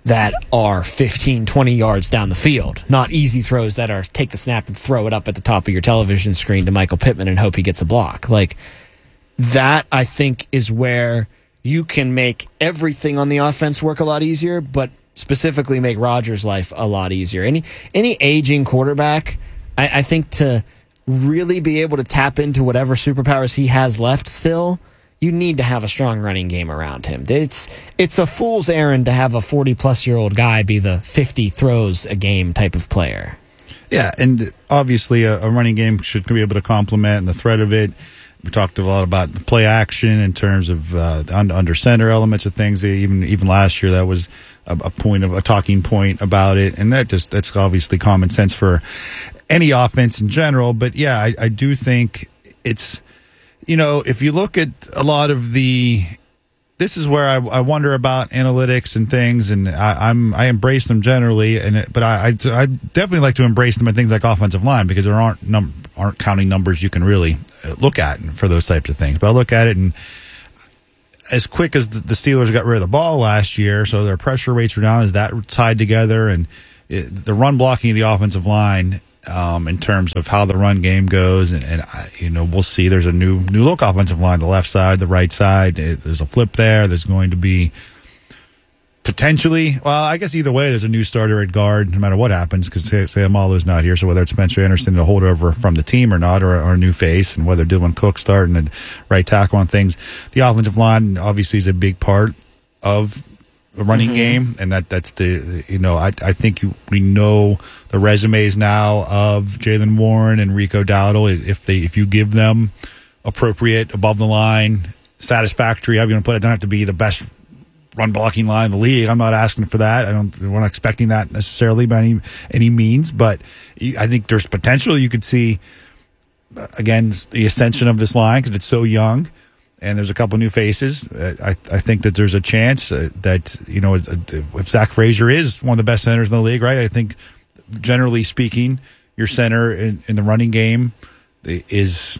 that are 15, 20 yards down the field. Not easy throws that are take the snap and throw it up at the top of your television screen to Michael Pittman and hope he gets a block. Like, that, I think, is where you can make everything on the offense work a lot easier, but specifically make Rodgers' life a lot easier. Any aging quarterback, I think, to really be able to tap into whatever superpowers he has left still, you need to have a strong running game around him. It's a fool's errand to have a 40-plus-year-old guy be the 50 throws a game type of player. Yeah, and obviously a running game should be able to complement the threat of it. We talked a lot about play action in terms of the under center elements of things. Even last year, that was a talking point about it, and that's obviously common sense for any offense in general. But yeah, I do think it's, if you look at a lot of this is where I wonder about analytics and things, and I embrace them generally, but I definitely like to embrace them in things like offensive line, because there aren't counting numbers you can really look at for those types of things. But I look at it, and as quick as the Steelers got rid of the ball last year, so their pressure rates were down, is that tied together, and the run blocking of the offensive line, in terms of how the run game goes, and we'll see. There's a new look offensive line, the left side, the right side. There's a flip there. There's going to be potentially, well, I guess either way, there's a new starter at guard, no matter what happens, because Seumalo's not here. So whether it's Spencer Anderson to hold over from the team or not, or a new face, and whether Dylan Cook starting at right tackle on things, the offensive line obviously is a big part of the running game, and that's I think we know the resumes now of Jaylen Warren and Rico Dowdle. If you give them appropriate, above the line, satisfactory, however you want to put it, don't have to be the best run blocking line in the league. I'm not asking for that. We're not expecting that necessarily by any means, but I think there's potential. You could see, again, the ascension of this line, because it's so young, and there's a couple new faces. I think that there's a chance that, if Zach Frazier is one of the best centers in the league, right? I think, generally speaking, your center in the running game is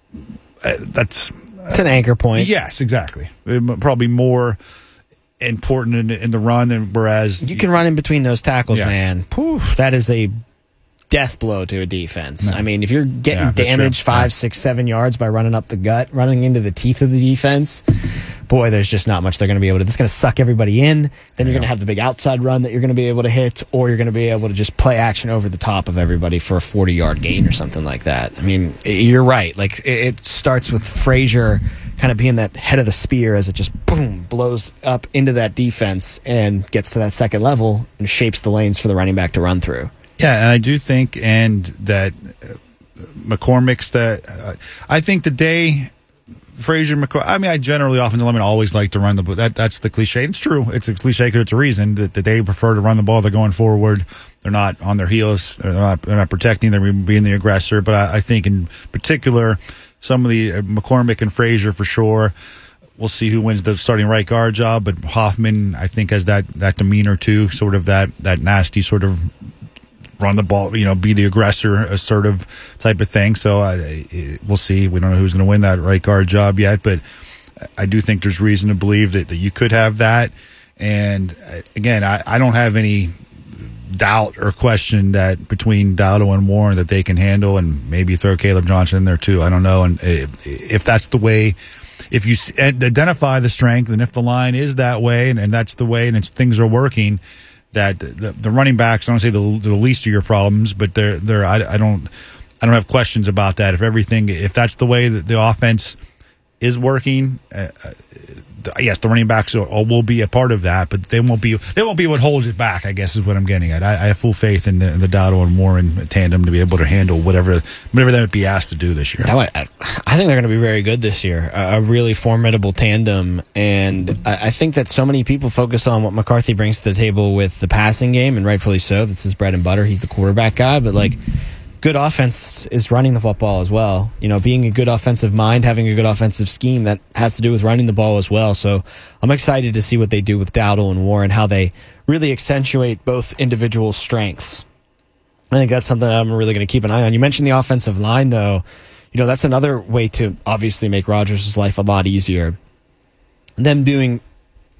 it's an anchor point. Yes, exactly. Probably more important in the run, and whereas you can run in between those tackles, yes, man. Poof, that is a death blow to a defense. No. I mean, if you're getting damaged 5, 6, 7 yards by running up the gut, running into the teeth of the defense, boy, there's just not much they're going to be able to. It's going to suck everybody in. Then you're going to have the big outside run that you're going to be able to hit, or you're going to be able to just play action over the top of everybody for a 40-yard gain or something like that. I mean, you're right. Like, it starts with Frazier kind of being that head of the spear as it just boom blows up into that defense and gets to that second level and shapes the lanes for the running back to run through. Yeah, and I do think, and that McCormick's I think the day Frazier, I generally offensive linemen always like to run the ball. That's the cliche. It's true. It's a cliche because it's a reason that they prefer to run the ball. They're going forward. They're not on their heels. They're not protecting. They're being the aggressor. But I think in particular, some of the McCormick and Frazier for sure. We'll see who wins the starting right guard job. But Hoffman, I think, has that demeanor too, sort of that nasty sort of run the ball, be the aggressor, assertive type of thing. So we'll see. We don't know who's going to win that right guard job yet, but I do think there's reason to believe that you could have that. And again, I don't have any doubt or question that between Dowdle and Warren that they can handle, and maybe throw Caleb Johnson in there too. I don't know. And if that's the way, if you identify the strength, and if the line is that way, and that's the way, and things are working, that the running backs, I don't say the least of your problems, but I don't have questions about that. If that's the way that the offense is working, yes, the running backs will be a part of that, but they won't be what holds it back, I guess is what I'm getting at. I have full faith in the Dowdle and Warren tandem to be able to handle whatever they might be asked to do this year. I think they're going to be very good this year. A really formidable tandem, and I think that so many people focus on what McCarthy brings to the table with the passing game, and rightfully so. That's his bread and butter. He's the quarterback guy, but good offense is running the football as well. Being a good offensive mind, having a good offensive scheme, that has to do with running the ball as well. So I'm excited to see what they do with Dowdle and Warren, how they really accentuate both individual strengths. I think that's something that I'm really going to keep an eye on. You mentioned the offensive line, though. That's another way to obviously make Rodgers' life a lot easier. Them doing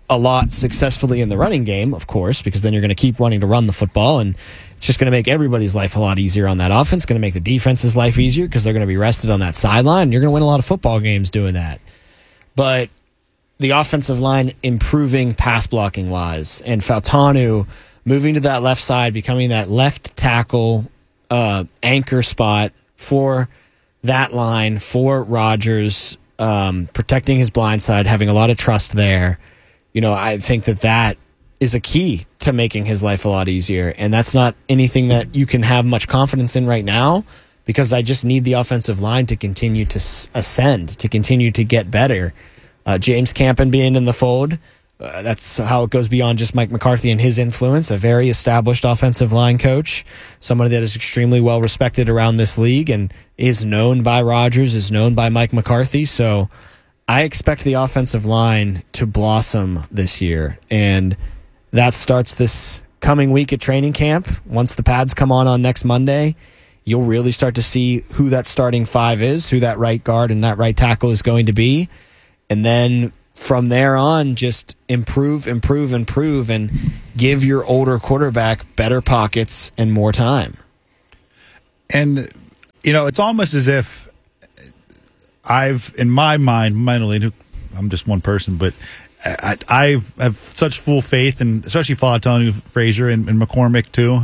a lot successfully in the running game, of course, because then you're going to keep wanting to run the football, and it's just going to make everybody's life a lot easier on that offense. It's going to make the defense's life easier because they're going to be rested on that sideline. You're going to win a lot of football games doing that. But the offensive line improving pass blocking wise, and Fautanu moving to that left side, becoming that left tackle anchor spot for that line, for Rodgers, protecting his blind side, having a lot of trust there. I think that is a key to making his life a lot easier. And that's not anything that you can have much confidence in right now, because I just need the offensive line to continue to ascend, to continue to get better. James Campen being in the fold, that's how it goes beyond just Mike McCarthy and his influence. A very established offensive line coach, somebody that is extremely well respected around this league and is known by Rodgers, is known by Mike McCarthy. So I expect the offensive line to blossom this year, and that starts this coming week at training camp. Once the pads come on next Monday, you'll really start to see who that starting five is, who that right guard and that right tackle is going to be. And then from there on, just improve, and give your older quarterback better pockets and more time. And, it's almost as if in my mind, I'm just one person, but I have such full faith, and especially Fautanu, Frazier, and McCormick too.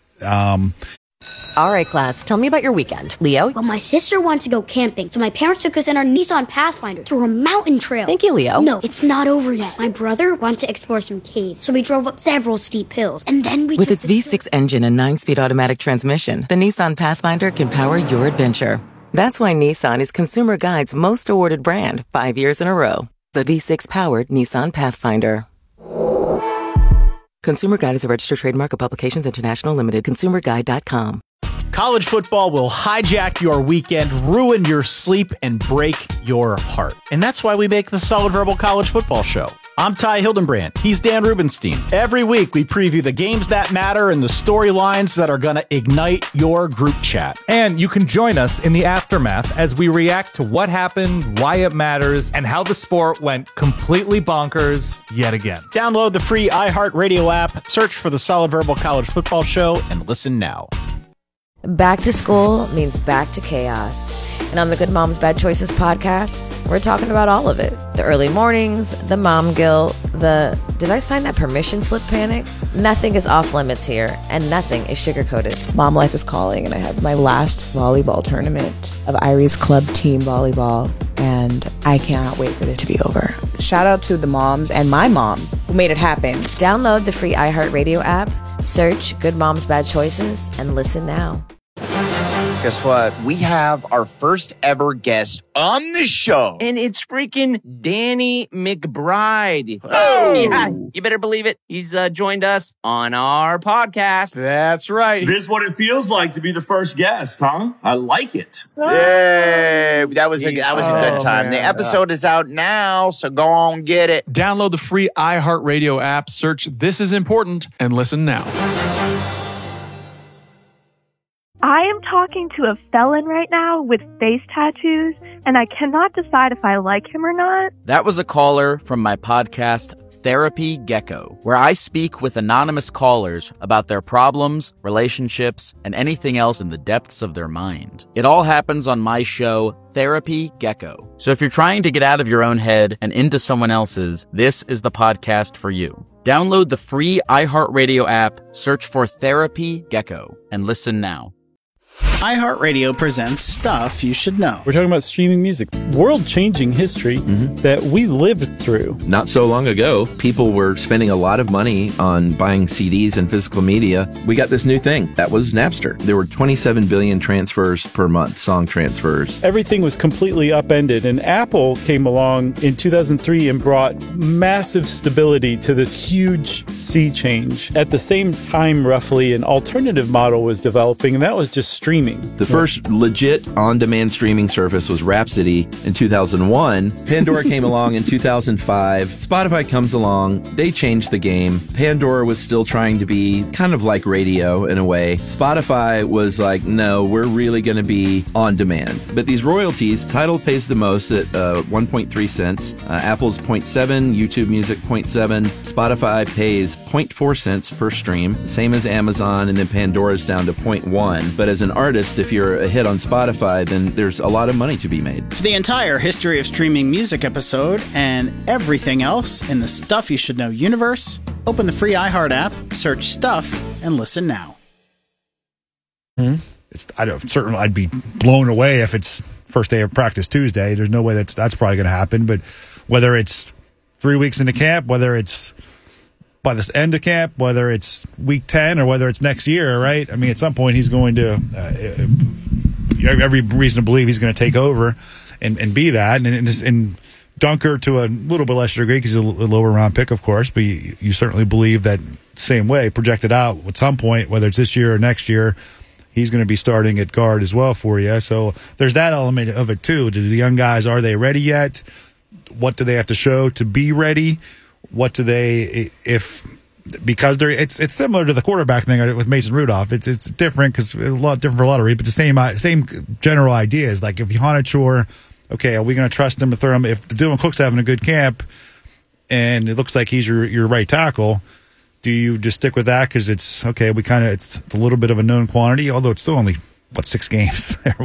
All right, class, tell me about your weekend. Leo? Well, my sister wanted to go camping, so my parents took us in our Nissan Pathfinder through a mountain trail. Thank you, Leo. No, it's not over yet. My brother wanted to explore some caves, so we drove up several steep hills, and then we With its V6 engine and 9-speed automatic transmission, the Nissan Pathfinder can power your adventure. That's why Nissan is Consumer Guide's most awarded brand 5 years in a row. The V6-powered Nissan Pathfinder. Consumer Guide is a registered trademark of Publications International Limited. ConsumerGuide.com. College football will hijack your weekend, ruin your sleep, and break your heart. And that's why we make the Solid Verbal College Football Show. I'm Ty Hildenbrand. He's Dan Rubenstein. Every week, we preview the games that matter and the storylines that are going to ignite your group chat. And you can join us in the aftermath as we react to what happened, why it matters, and how the sport went completely bonkers yet again. Download the free iHeartRadio app, search for the Solid Verbal College Football Show, and listen now. Back to school means back to chaos. And on the Good Moms Bad Choices podcast, we're talking about all of it. The early mornings, the mom guilt, the did I sign that permission slip panic? Nothing is off limits here, and nothing is sugar-coated. Mom life is calling, and I have my last volleyball tournament of Irie's club team volleyball, and I cannot wait for it to be over. Shout out to the moms and my mom who made it happen. Download the free iHeartRadio app, search Good Moms Bad Choices, and listen now. Guess what? We have our first ever guest on the show. And it's freaking Danny McBride. Oh! Yeah, you better believe it. He's joined us on our podcast. That's right. This is what it feels like to be the first guest, huh? I like it. Yay! That was a good time. Man. The episode is out now, so go on get it. Download the free iHeartRadio app, search This Is Important, and listen now. I am talking to a felon right now with face tattoos, and I cannot decide if I like him or not. That was a caller from my podcast, Therapy Gecko, where I speak with anonymous callers about their problems, relationships, and anything else in the depths of their mind. It all happens on my show, Therapy Gecko. So if you're trying to get out of your own head and into someone else's, this is the podcast for you. Download the free iHeartRadio app, search for Therapy Gecko, and listen now. iHeartRadio presents Stuff You Should Know. We're talking about streaming music, world-changing history that we lived through. Not so long ago, people were spending a lot of money on buying CDs and physical media. We got this new thing. That was Napster. There were 27 billion transfers per month, song transfers. Everything was completely upended, and Apple came along in 2003 and brought massive stability to this huge sea change. At the same time, roughly, an alternative model was developing, and that was just streaming. streaming. The first legit on-demand streaming service was Rhapsody in 2001. Pandora came along in 2005. Spotify comes along. They changed the game. Pandora was still trying to be kind of like radio in a way. Spotify was like, no, we're really going to be on demand. But these royalties, Tidal pays the most at 1.3 cents. Apple's 0.7, YouTube Music 0.7. Spotify pays 0.4 cents per stream, same as Amazon, and then Pandora's down to 0.1. But as an artist, if you're a hit on Spotify, then there's a lot of money to be made. For the entire History of Streaming Music episode and everything else in the Stuff You Should Know universe, open the free iHeart app, search Stuff, and listen now. Certainly, I'd be blown away if it's first day of practice Tuesday. There's no way that's probably going to happen. But whether it's 3 weeks into camp, whether it's by the end of camp, whether it's week 10 or whether it's next year, right? I mean, at some point he's going to, every reason to believe he's going to take over and be that. And Dunker to a little bit lesser degree because he's a lower round pick, of course, but you certainly believe that same way, projected out at some point, whether it's this year or next year, he's going to be starting at guard as well for you. So there's that element of it too. Do the young guys, are they ready yet? What do they have to show to be ready? What do they, because it's similar to the quarterback thing with Mason Rudolph. It's different because it's a lot different for a lot of reasons, but the same general idea is like if Johannichor, okay, are we going to trust him to throw him? If Dylan Cook's having a good camp and it looks like he's your right tackle, do you just stick with that because it's okay? It's a little bit of a known quantity, although it's still only 6 games.